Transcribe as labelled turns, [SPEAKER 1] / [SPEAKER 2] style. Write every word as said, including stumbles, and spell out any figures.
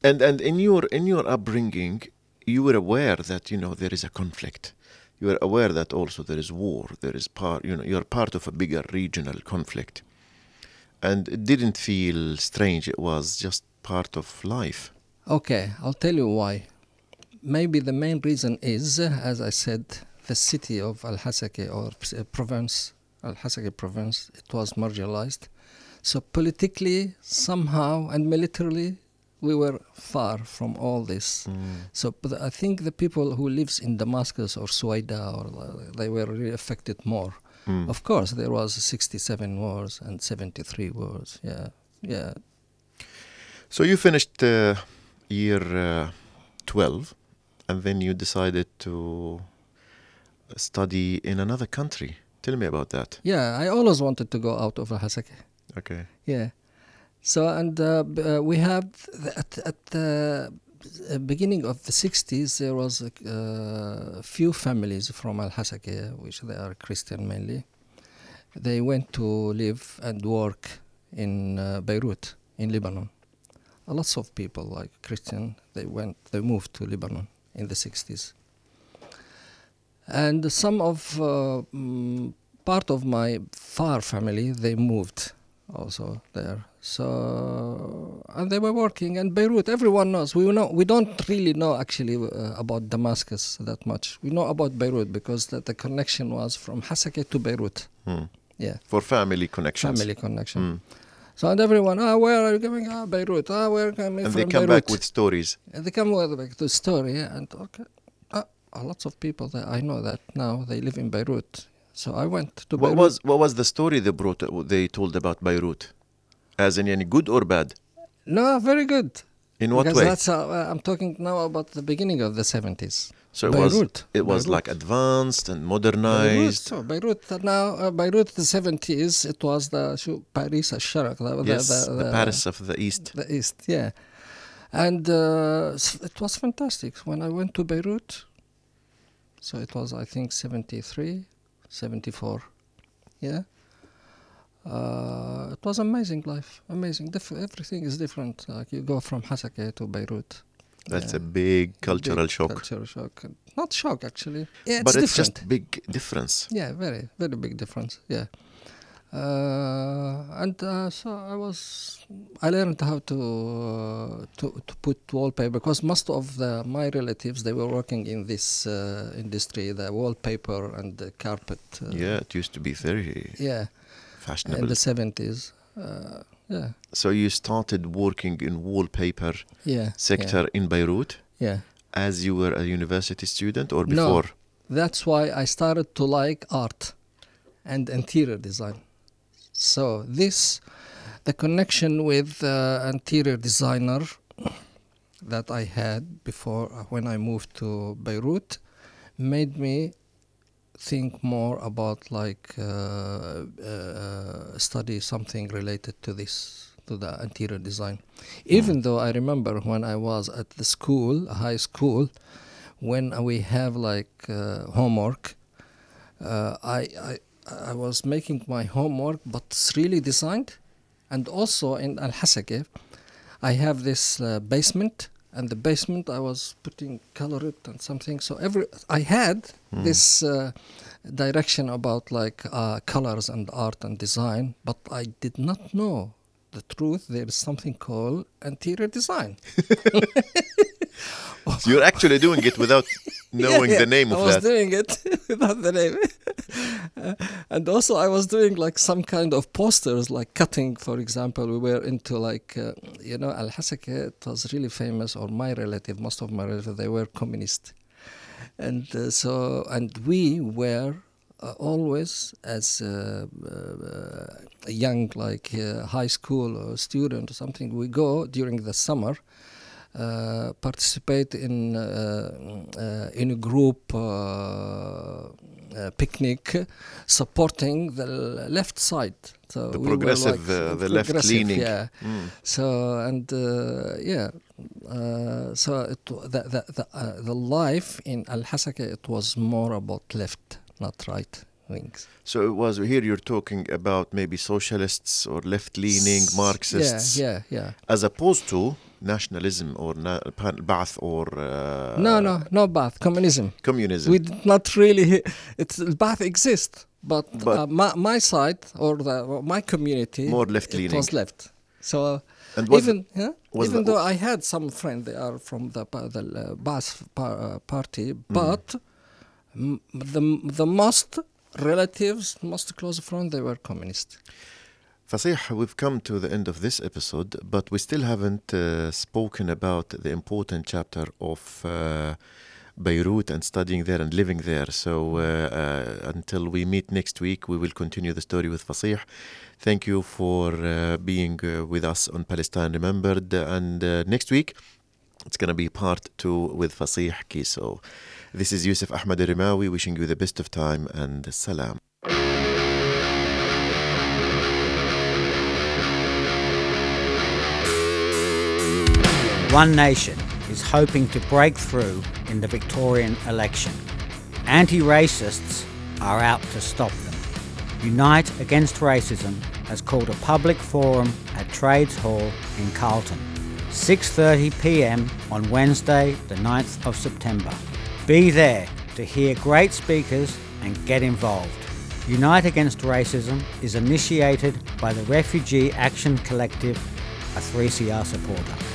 [SPEAKER 1] And and in your in your upbringing, you were aware that you know there is a conflict. You were aware that also there is war. There is part you know you're part of a bigger regional conflict, and it didn't feel strange. It was just part of life.
[SPEAKER 2] Okay, I'll tell you why. Maybe the main reason is, uh, as I said, the city of Al-Hasaka or uh, province, Al-Hasaka province, it was marginalized. So politically, somehow, and militarily, we were far from all this.
[SPEAKER 1] Mm.
[SPEAKER 2] So but I think the people who lives in Damascus or Suwaida, or uh, they were really affected more.
[SPEAKER 1] Mm.
[SPEAKER 2] Of course, there was sixty-seven wars and seventy-three wars. Yeah, yeah.
[SPEAKER 1] So you finished uh, year uh, twelve, and then you decided to study in another country. Tell me about that.
[SPEAKER 2] Yeah, I always wanted to go out of Al-Hasaka.
[SPEAKER 1] Okay.
[SPEAKER 2] Yeah. So, and uh, b- uh, we had, th- at, at the uh, beginning of the sixties, there was a uh, few families from Al-Hasaka, which they are Christian mainly. They went to live and work in uh, Beirut, in Lebanon. A lots of people, like Christian, they went, they moved to Lebanon in the sixties. And some of, uh, mm, part of my far family, they moved also there. So, and they were working, and Beirut, everyone knows. We know, we don't really know actually uh, about Damascus that much. We know about Beirut because the, the connection was from Hasaka to Beirut.
[SPEAKER 1] Mm.
[SPEAKER 2] Yeah,
[SPEAKER 1] For family connections.
[SPEAKER 2] family connection.
[SPEAKER 1] Mm.
[SPEAKER 2] So, and everyone, ah, where are you going? Ah, Beirut. Ah, we're coming
[SPEAKER 1] And
[SPEAKER 2] from
[SPEAKER 1] they come
[SPEAKER 2] Beirut.
[SPEAKER 1] back with stories.
[SPEAKER 2] And they come with back to the story, and okay, ah, a lots of people that I know that now they live in Beirut. So I went to
[SPEAKER 1] What
[SPEAKER 2] Beirut.
[SPEAKER 1] was what was the story they brought? They told about Beirut, as in any good or bad?
[SPEAKER 2] No, very good.
[SPEAKER 1] In what
[SPEAKER 2] because
[SPEAKER 1] way?
[SPEAKER 2] that's how, uh, I'm talking now about the beginning of the seventies.
[SPEAKER 1] So it
[SPEAKER 2] Beirut.
[SPEAKER 1] was it was
[SPEAKER 2] Beirut.
[SPEAKER 1] like advanced and
[SPEAKER 2] Beirut,
[SPEAKER 1] modernized.
[SPEAKER 2] so Beirut uh, now, uh, Beirut the seventies, it was the شو, Paris الشرق, the,
[SPEAKER 1] Yes,
[SPEAKER 2] the,
[SPEAKER 1] the, Paris of the East.
[SPEAKER 2] the East, yeah. And uh, s- it was fantastic. When I went to Beirut, so it was, I think, seventy-three, seventy-four, yeah. Uh, it was amazing life, amazing. Dif- everything is different. Like you go from Hasaka to Beirut.
[SPEAKER 1] That's
[SPEAKER 2] Yeah.
[SPEAKER 1] a big cultural
[SPEAKER 2] Big
[SPEAKER 1] shock.
[SPEAKER 2] Cultural shock. Not shock, actually. Yeah, it's
[SPEAKER 1] but it's
[SPEAKER 2] different.
[SPEAKER 1] just big difference.
[SPEAKER 2] Yeah, very, very big difference. Yeah. Uh, and uh, so I was, I learned how to uh, to to put wallpaper because most of the my relatives they were working in this uh, industry, the wallpaper and the carpet. Uh,
[SPEAKER 1] Yeah, it used to be very
[SPEAKER 2] yeah, in
[SPEAKER 1] fashionable.
[SPEAKER 2] the seventies. Uh, yeah,
[SPEAKER 1] So you started working in wallpaper
[SPEAKER 2] yeah,
[SPEAKER 1] sector in Beirut
[SPEAKER 2] Yeah, yeah.
[SPEAKER 1] as you were a university student or
[SPEAKER 2] No.
[SPEAKER 1] before?
[SPEAKER 2] That's why I started to like art and interior design. So this, the connection with uh, interior designer that I had before uh, when I moved to Beirut made me think more about like uh, uh, study something related to this, to the interior design. Even though I remember when I was at the school, high school, when we have like uh, homework, uh, I, I I was making my homework, but it's really designed. And also in Al-Hasaka, I have this uh, basement, and the basement I was putting color it and something. So every I had
[SPEAKER 1] Mm.
[SPEAKER 2] this uh, direction about like uh, colors and art and design, but I did not know the truth. There is something called interior design.
[SPEAKER 1] So you're actually doing it without knowing
[SPEAKER 2] Yeah,
[SPEAKER 1] the name
[SPEAKER 2] I
[SPEAKER 1] of
[SPEAKER 2] was
[SPEAKER 1] that.
[SPEAKER 2] doing it without the name. Uh, and also I was doing like some kind of posters, like cutting, for example. We were into like, uh, you know, Al-Hasaka, it was really famous, or my relative, most of my relatives, they were communist. And uh, so, and we were uh, always, as uh, uh, a young, like uh, high school or student or something, we go during the summer, uh, participate in uh, uh, in a group uh, uh, picnic, supporting the left side. So
[SPEAKER 1] The
[SPEAKER 2] we were
[SPEAKER 1] progressive,
[SPEAKER 2] like
[SPEAKER 1] uh, the left
[SPEAKER 2] progressive,
[SPEAKER 1] leaning.
[SPEAKER 2] Yeah.
[SPEAKER 1] Mm.
[SPEAKER 2] So and uh, yeah, uh, so it, w- the the the, uh, the life in Al-Hasaka, it was more about left, not right wings.
[SPEAKER 1] So it was here you're talking about maybe socialists or left-leaning Marxists,
[SPEAKER 2] Yeah, yeah, yeah.
[SPEAKER 1] as opposed to nationalism or na- Ba'ath or uh,
[SPEAKER 2] No, no, no Ba'ath, communism.
[SPEAKER 1] communism.
[SPEAKER 2] We did not really. It's Ba'ath exists, but,
[SPEAKER 1] But-
[SPEAKER 2] uh, my, my side or the my community
[SPEAKER 1] More left-leaning.
[SPEAKER 2] It was left. So uh,
[SPEAKER 1] And was
[SPEAKER 2] even yeah,
[SPEAKER 1] was
[SPEAKER 2] even
[SPEAKER 1] the-
[SPEAKER 2] though I had some friends, they are from the pa- the uh, Ba'ath par- uh, party,
[SPEAKER 1] Mm.
[SPEAKER 2] but m- the the most relatives, most close friends, they were communist.
[SPEAKER 1] Fasih, we've come to the end of this episode, but we still haven't uh, spoken about the important chapter of uh, Beirut and studying there and living there. So uh, uh, until we meet next week, we will continue the story with Fasih. Thank you for uh, being uh, with us on Palestine Remembered. And uh, next week, it's going to be part two with Fasih Kiso. This is Yusuf Ahmed Rimawi wishing you the best of time and salam.
[SPEAKER 3] One Nation is hoping to break through in the Victorian election. Anti-racists are out to stop them. Unite Against Racism has called a public forum at Trades Hall in Carlton, six thirty p m on Wednesday the ninth of September. Be there to hear great speakers and get involved. Unite Against Racism is initiated by the Refugee Action Collective, a three C R supporter.